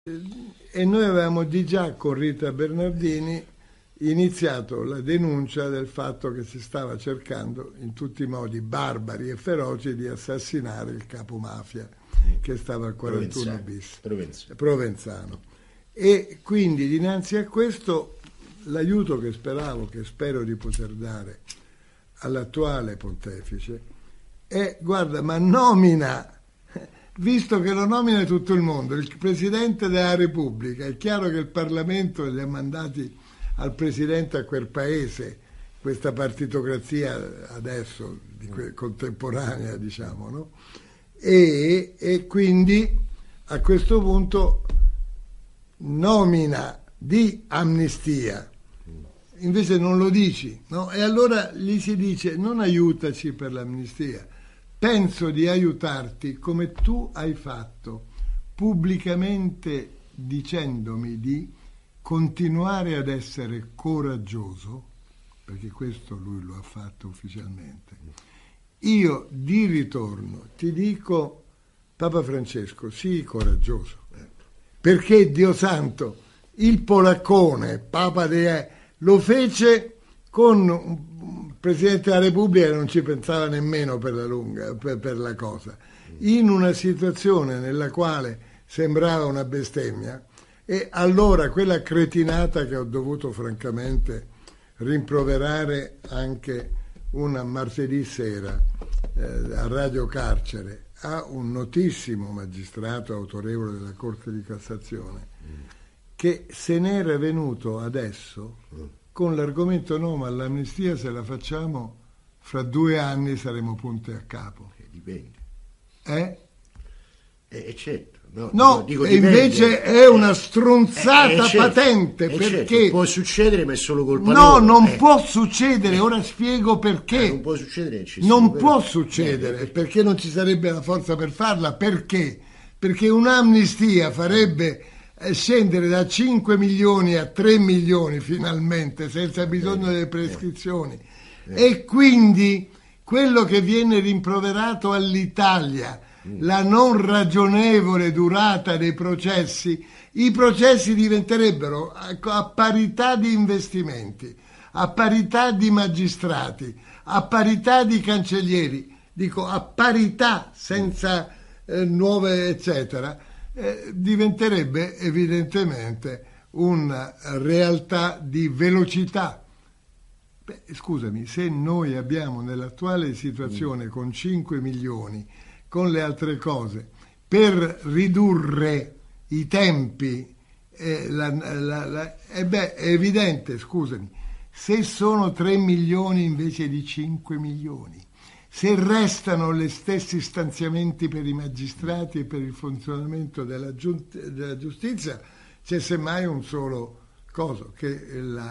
E noi avevamo di già con Rita Bernardini iniziato la denuncia del fatto che si stava cercando in tutti i modi barbari e feroci di assassinare il capo mafia che stava al 41 bis Provenzano. E quindi dinanzi a questo l'aiuto che spero di poter dare all'attuale pontefice è, guarda, ma nomina, visto che lo nomina tutto il mondo, il Presidente della Repubblica, è chiaro che il Parlamento li ha mandati al Presidente a quel paese, questa partitocrazia adesso, contemporanea, diciamo, no? E quindi a questo punto nomina di amnistia, invece non lo dici, no? E allora gli si dice: non aiutaci per l'amnistia, penso di aiutarti come tu hai fatto pubblicamente dicendomi di continuare ad essere coraggioso, perché questo lui lo ha fatto ufficialmente. Io di ritorno ti dico, Papa Francesco, sii coraggioso, perché Dio santo, il polaccone, Papa lo fece con un Presidente della Repubblica che non ci pensava nemmeno per la cosa, in una situazione nella quale sembrava una bestemmia. E allora quella cretinata che ho dovuto francamente rimproverare anche un martedì sera a Radio Carcere a un notissimo magistrato autorevole della Corte di Cassazione, che se n'era venuto adesso con l'argomento: no, ma l'amnistia se la facciamo fra 2 anni saremo punte a capo. Dipende. Certo. No, dico invece è una stronzata patente, perché certo, può succedere, ma è solo colpa loro. Non può succedere, ora spiego perché. Non può succedere, non può succedere, perché non ci sarebbe la forza per farla. Perché? Perché un'amnistia farebbe scendere da 5 milioni a 3 milioni finalmente, senza bisogno delle prescrizioni. E quindi quello che viene rimproverato all'Italia, la non ragionevole durata dei processi, i processi diventerebbero a parità di investimenti, a parità di magistrati, a parità di cancellieri, dico a parità, senza nuove eccetera, diventerebbe evidentemente una realtà di velocità. Scusami, se noi abbiamo nell'attuale situazione con 5 milioni, con le altre cose, per ridurre i tempi, è evidente, scusami, se sono 3 milioni invece di 5 milioni, se restano gli stessi stanziamenti per i magistrati e per il funzionamento della giustizia, c'è semmai un solo coso, che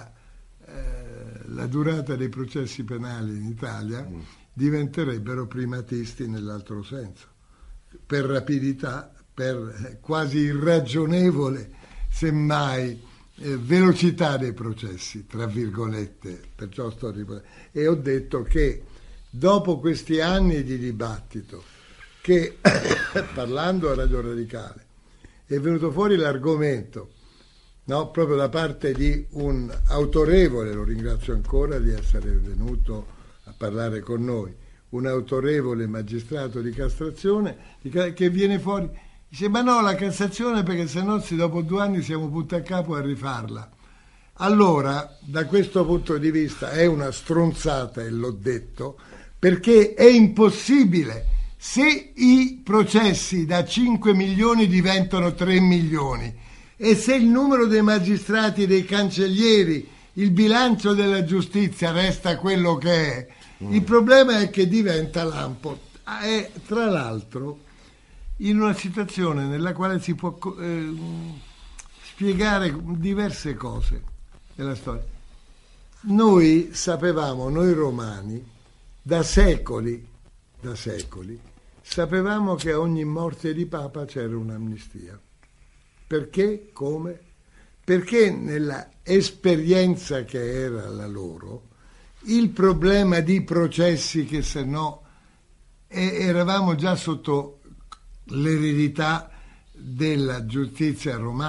la durata dei processi penali in Italia diventerebbero primatisti nell'altro senso, per rapidità, per quasi irragionevole, semmai, velocità dei processi, tra virgolette. Perciò e ho detto che dopo questi anni di dibattito, che parlando a Radio Radicale è venuto fuori l'argomento, no, proprio da parte di un autorevole, lo ringrazio ancora di essere venuto a parlare con noi, un autorevole magistrato di Cassazione, che viene fuori, dice: ma no, la Cassazione, perché sennò dopo 2 anni siamo punti a capo a rifarla. Allora, da questo punto di vista è una stronzata, e l'ho detto, perché è impossibile. Se i processi da 5 milioni diventano 3 milioni e se il numero dei magistrati e dei cancellieri, il bilancio della giustizia resta quello che è, il problema è che diventa lampo. E tra l'altro in una situazione nella quale si può spiegare diverse cose della storia. Noi sapevamo, noi romani, da secoli, sapevamo che a ogni morte di Papa c'era un'amnistia. Perché? Come? Perché nella esperienza che era la loro, il problema di processi che se no eravamo già sotto l'eredità della giustizia romana,